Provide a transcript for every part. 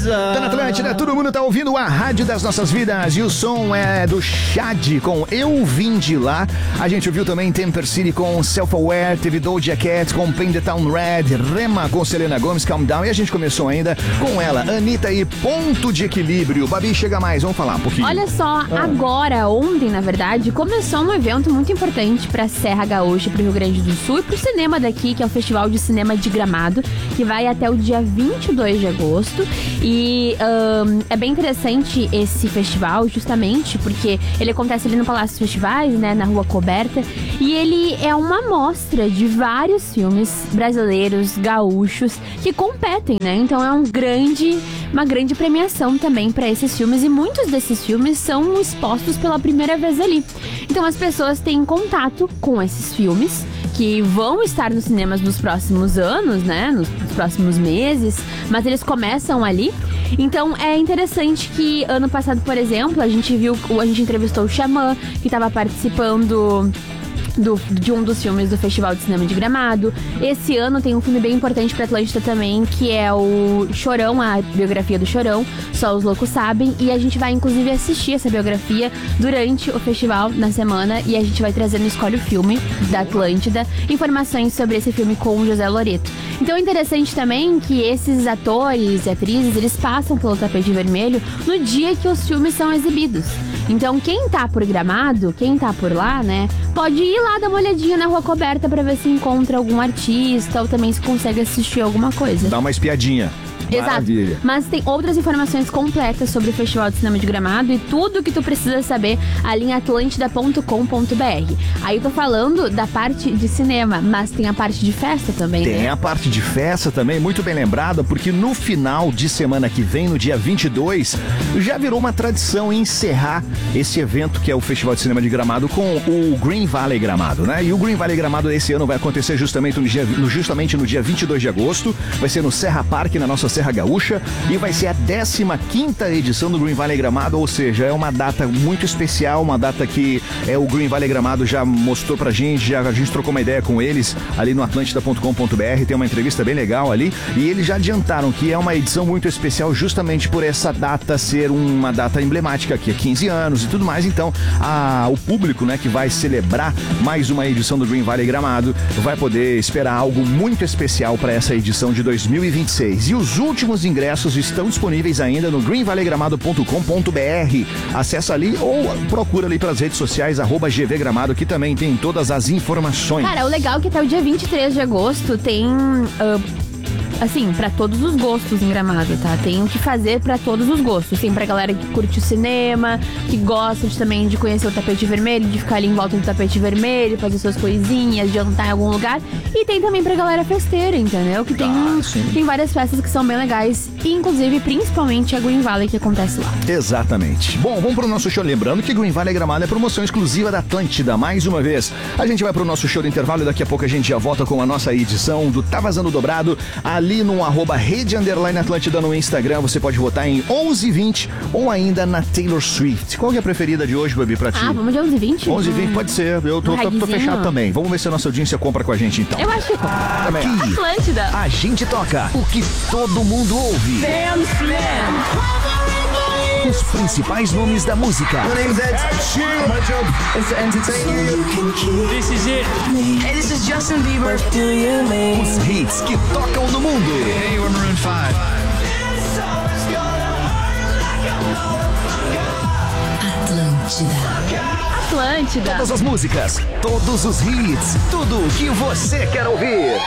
beleza? Tá na Atlântida, todo mundo tá ouvindo a rádio das nossas vidas. E o som é do Chad com Eu Vim de Lá. A gente ouviu também Temper City com Self-Aware, teve Doja Cat com Paint the Town Red, Rema com Selena Gomez, Calm Down. E a gente começou ainda com ela, Anitta e Ponto de Equilíbrio. Babi, chega mais, vamos falar um pouquinho. Olha só, agora, ontem, na verdade, começou um evento muito importante pra Serra Gaúcha, pro Rio Grande do Sul e pro cinema daqui, que é o Festival de Cinema de Gramado, que vai até o dia 22 de agosto. E é bem interessante esse festival, justamente porque ele acontece ali no Palácio dos Festivais, né, na Rua Coberta, e ele é uma amostra de vários filmes brasileiros, gaúchos, que competem, né? Então é uma grande premiação também para esses filmes, e muitos desses filmes são expostos pela primeira vez ali. Então as pessoas têm contato com esses filmes que vão estar nos cinemas nos próximos anos, né, nos próximos meses, mas eles começam ali. Então é interessante que ano passado, por exemplo, a gente entrevistou o Xamã, que estava participando de um dos filmes do Festival de Cinema de Gramado. Esse ano tem um filme bem importante pra Atlântida também, que é o Chorão, a biografia do Chorão, Só os Loucos Sabem, e a gente vai inclusive assistir essa biografia durante o festival, na semana, e a gente vai trazer no Escolhe o Filme da Atlântida informações sobre esse filme com o José Loreto. Então é interessante também que esses atores e atrizes, eles passam pelo tapete vermelho no dia que os filmes são exibidos. Então quem tá por Gramado, quem tá por lá, né, pode ir lá dar uma olhadinha na Rua Coberta pra ver se encontra algum artista ou também se consegue assistir alguma coisa. Dá uma espiadinha. Exato. Maravilha. Mas tem outras informações completas sobre o Festival de Cinema de Gramado e tudo que tu precisa saber ali em atlantida.com.br. Aí eu tô falando da parte de cinema, mas tem a parte de festa também, né? Tem a parte de festa também, muito bem lembrada, porque no final de semana que vem, no dia 22, já virou uma tradição encerrar esse evento que é o Festival de Cinema de Gramado com o Green Valley Gramado, né? E o Green Valley Gramado esse ano vai acontecer justamente no dia 22 de agosto, vai ser no Serra Park, na nossa Serra Gaúcha, e vai ser a 15ª edição do Green Valley Gramado, ou seja, é uma data muito especial, uma data que o Green Valley Gramado já mostrou pra gente, a gente trocou uma ideia com eles ali no atlantida.com.br, tem uma entrevista bem legal ali, e eles já adiantaram que é uma edição muito especial justamente por essa data ser uma data emblemática aqui, há 15 anos e tudo mais. Então o público, né, que vai celebrar mais uma edição do Green Valley Gramado vai poder esperar algo muito especial para essa edição de 2026. E os últimos ingressos estão disponíveis ainda no greenvalleyGramado.com.br. Acessa ali ou procura ali pelas redes sociais @GVGramado, que também tem todas as informações. Cara, o legal é que até o dia 23 de agosto tem assim, pra todos os gostos em Gramado, tá? Tem o que fazer pra todos os gostos. Tem pra galera que curte o cinema, que gosta também de conhecer o tapete vermelho, de ficar ali em volta do tapete vermelho, fazer suas coisinhas, jantar em algum lugar. E tem também pra galera festeira, entendeu? Que tem várias festas que são bem legais, inclusive, principalmente a Green Valley que acontece lá. Exatamente. Bom, vamos pro nosso show. Lembrando que Green Valley Gramado é promoção exclusiva da Atlântida. Mais uma vez, a gente vai pro nosso show de intervalo e daqui a pouco a gente já volta com a nossa edição do Tá Vazando Dobrado, ali no @rede_Atlântida no Instagram. Você pode votar em 11h20 ou ainda na Taylor Swift. Qual que é a preferida de hoje, Babi, pra ti? Vamos de 11h20? 11h20 pode ser. Eu tô fechado também. Vamos ver se a nossa audiência compra com a gente, então. Eu acho que compra. Aqui, Atlântida. a gente toca o que todo mundo ouve. Os principais nomes da música. My name's Ed Sheeran. My job is to entertain you. This is it. Hey, this is Justin Bieber. What do you mean? Os hits que tocam no mundo. Hey, we're Maroon 5. Atlântida. Todas as músicas, todos os hits, tudo o que você quer ouvir.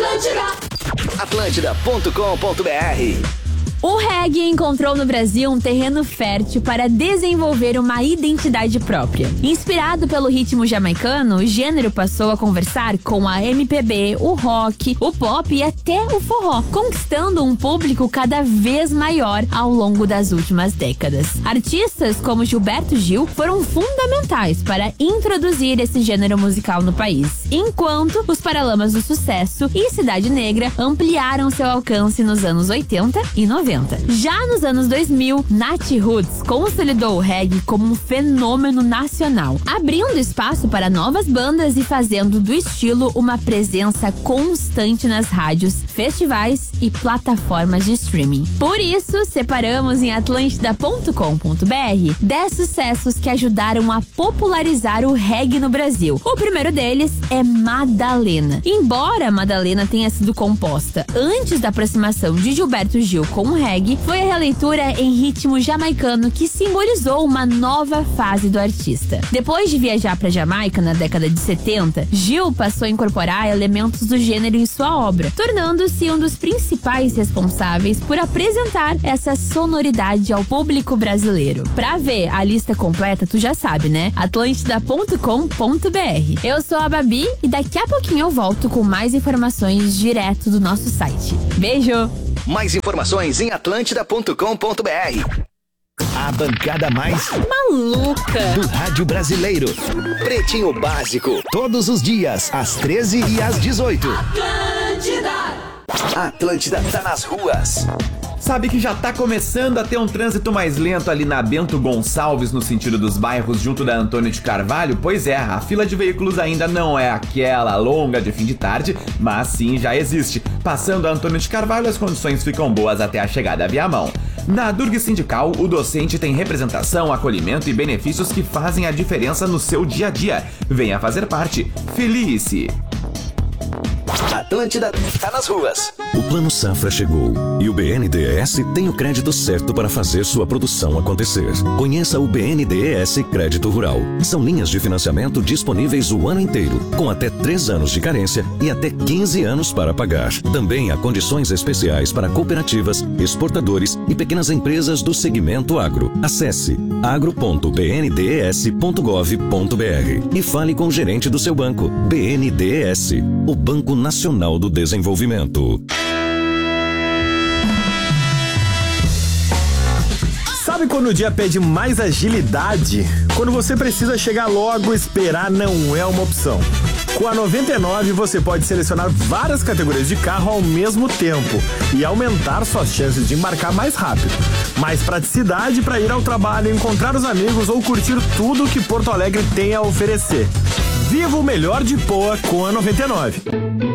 Atlântida.com.br. O reggae encontrou no Brasil um terreno fértil para desenvolver uma identidade própria. Inspirado pelo ritmo jamaicano, o gênero passou a conversar com a MPB, o rock, o pop e até o forró, conquistando um público cada vez maior ao longo das últimas décadas. Artistas como Gilberto Gil foram fundamentais para introduzir esse gênero musical no país, enquanto os Paralamas do Sucesso e Cidade Negra ampliaram seu alcance nos anos 80 e 90. 90. Já nos anos 2000, Nat Roots consolidou o reggae como um fenômeno nacional, abrindo espaço para novas bandas e fazendo do estilo uma presença constante nas rádios, festivais e plataformas de streaming. Por isso, separamos em atlântida.com.br 10 sucessos que ajudaram a popularizar o reggae no Brasil. O primeiro deles é Madalena. Embora Madalena tenha sido composta antes da aproximação de Gilberto Gil com o reggae, foi a releitura em ritmo jamaicano que simbolizou uma nova fase do artista. Depois de viajar para Jamaica na década de 70, Gil passou a incorporar elementos do gênero em sua obra, tornando-se um dos principais responsáveis por apresentar essa sonoridade ao público brasileiro. Pra ver a lista completa, tu já sabe, né? atlântida.com.br. Eu sou a Babi e daqui a pouquinho eu volto com mais informações direto do nosso site. Beijo! Mais informações em atlântida.com.br. A bancada mais Maluca do rádio brasileiro. Pretinho Básico, todos os dias, às 13 e às 18. Atlântida tá nas ruas. Sabe que já tá começando a ter um trânsito mais lento ali na Bento Gonçalves, no sentido dos bairros, junto da Antônio de Carvalho? Pois é, a fila de veículos ainda não é aquela longa de fim de tarde, mas sim já existe. Passando a Antônio de Carvalho, as condições ficam boas até a chegada à Viamão. Na Durg Sindical, o docente tem representação, acolhimento e benefícios que fazem a diferença no seu dia a dia. Venha fazer parte. Felice! Atlântida tá nas ruas. O Plano Safra chegou e o BNDES tem o crédito certo para fazer sua produção acontecer. Conheça o BNDES Crédito Rural. São linhas de financiamento disponíveis o ano inteiro, com até 3 anos de carência e até 15 anos para pagar. Também há condições especiais para cooperativas, exportadores e pequenas empresas do segmento agro. Acesse agro.bndes.gov.br e fale com o gerente do seu banco. BNDES, o Banco Nacional do Desenvolvimento. Sabe quando o dia pede mais agilidade? Quando você precisa chegar logo, esperar não é uma opção. Com a 99 você pode selecionar várias categorias de carro ao mesmo tempo e aumentar suas chances de embarcar mais rápido. Mais praticidade para ir ao trabalho, encontrar os amigos ou curtir tudo que Porto Alegre tem a oferecer. Viva o melhor de Poa com a 99.